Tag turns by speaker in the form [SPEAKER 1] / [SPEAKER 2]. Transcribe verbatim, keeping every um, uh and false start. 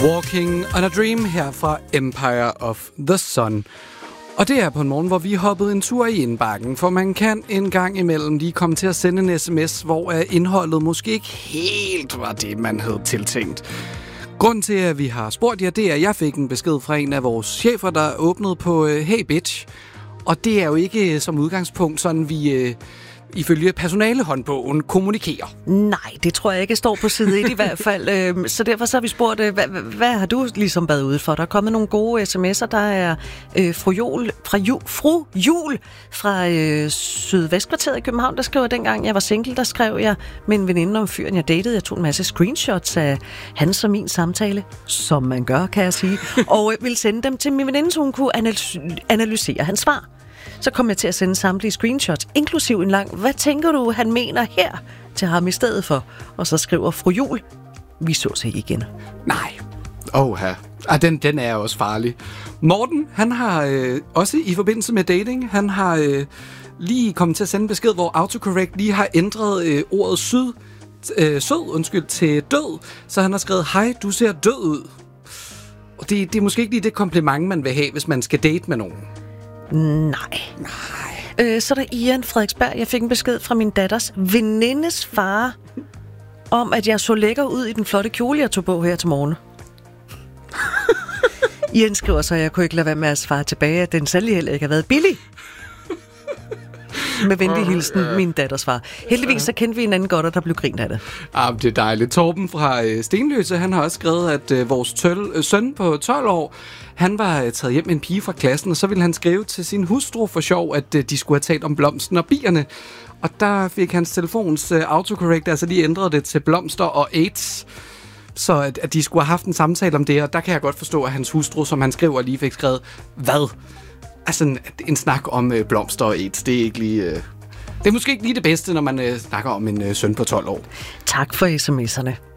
[SPEAKER 1] Walking on a Dream her fra Empire of the Sun. Og det er på en morgen, hvor vi hoppede en tur i indbakken, for man kan en gang imellem lige komme til at sende en sms, hvor indholdet måske ikke helt var det, man havde tiltænkt. Grunden til, at vi har spurgt jer, det er, at jeg fik en besked fra en af vores chefer, der åbnede på Hey Bitch. Og det er jo ikke som udgangspunkt sådan, vi ifølge personalehåndbogen kommunikerer.
[SPEAKER 2] Nej, det tror jeg ikke står på side et i hvert fald. Så derfor så har vi spurgt, hvad, hvad har du ligesom været ude for? Der er kommet nogle gode sms'er. Der er øh, fru Jul fra, Ju, fru Jul fra øh, Sydvestkvarteret i København, der skriver, dengang jeg var single, der skrev jeg med en veninde om fyren, jeg datede. Jeg tog en masse screenshots af hans og min samtale, som man gør, kan jeg sige, og ville sende dem til min veninde, så hun kunne analys- analysere hans svar. Så kom jeg til at sende samtlige screenshots, inklusiv en lang, hvad tænker du, han mener her, til ham i stedet for? Og så skriver fru Jul, vi så sig igen.
[SPEAKER 1] Nej. Åh, her. Ah, den, den er også farlig. Morten, han har øh, også i forbindelse med dating, han har øh, lige kommet til at sende besked, hvor autocorrect lige har ændret øh, ordet syd, øh, sød undskyld, til død. Så han har skrevet, hej, du ser død ud. Og det, det er måske ikke lige det kompliment, man vil have, hvis man skal date med nogen.
[SPEAKER 2] Nej.
[SPEAKER 1] Nej.
[SPEAKER 2] Øh, så er der Ian Frederiksberg. Jeg fik en besked fra min datters venindes far om, at jeg så lækker ud i den flotte kjole, jeg tog på her til morgen. Ian skriver så, at jeg kunne ikke lade være med at svare tilbage, at den særlig heller ikke har været billig. Med venlig hilsen, min datters far. Heldigvis så kendte vi en anden godt, og der blev grint af det.
[SPEAKER 1] Ah, det er dejligt. Torben fra øh, Stenløse, han har også skrevet, at øh, vores tøl, øh, søn på tolv år, han var øh, taget hjem med en pige fra klassen, og så ville han skrive til sin hustru for sjov, at øh, de skulle have talt om blomsten og bierne. Og der fik hans telefons øh, autocorrect altså lige ændret det til blomster og AIDS. Så at, at de skulle have haft en samtale om det, og der kan jeg godt forstå, at hans hustru, som han skriver, lige fik skrevet, hvad? Altså en, en snak om øh, blomster og AIDS, det er ikke lige... Øh, det er måske ikke lige det bedste, når man øh, snakker om en øh, søn på tolv år.
[SPEAKER 2] Tak for sms'erne.